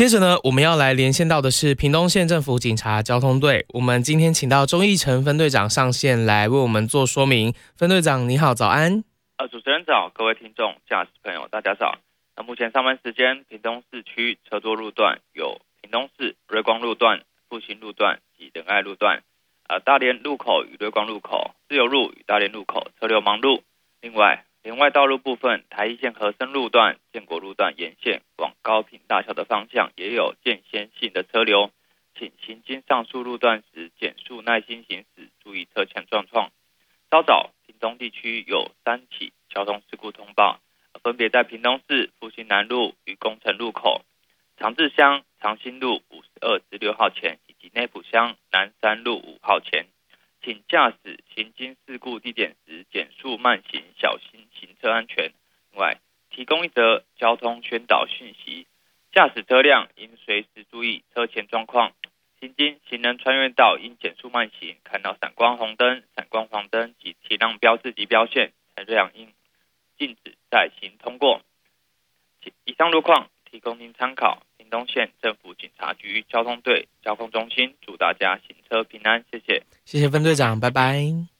接着呢，我们要来连线到的是屏东县政府警察交通队。我们今天请到钟义成分队长上线来为我们做说明。分队长你好，早安。 主持人早，各位听众、驾驶朋友，大家早。目前上班时间，屏东市区车多路段有屏东市瑞光路段、复兴路段及仁爱路段。大连路口与瑞光路口、自由路与大连路口车流忙碌。另外，连外道路部分，台一线和生路段、建国路段沿线往高屏大桥的方向也有间歇性的车流，请行经上述路段时减速耐心行驶，注意车前状况。稍早，屏东地区有3起交通事故通报，分别在屏东市复兴南路与工程路口、长治乡长兴路52至6号前，以及内埔乡南山路5号前。请驾驶行经事故地点时减速慢行，小心行车安全。另外，提供一则交通宣导讯息：驾驶车辆应随时注意车前状况，行经行人穿越道应减速慢行，看到闪光红灯、闪光黄灯及提让标志及标线，车辆应禁止再行通过。以上路况提供您参考。屏东县政府警察局交通队交通中心祝大家行车平安，谢谢。 谢谢分队长，拜拜。